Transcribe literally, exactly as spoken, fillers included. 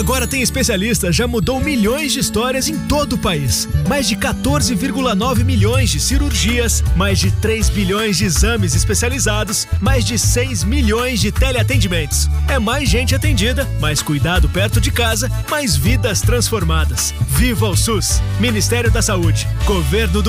Agora Tem Especialista já mudou milhões de histórias em todo o país. Mais de quatorze vírgula nove milhões de cirurgias, mais de três bilhões de exames especializados, mais de seis milhões de teleatendimentos. É mais gente atendida, mais cuidado perto de casa, mais vidas transformadas. Viva o SUS! Ministério da Saúde, Governo do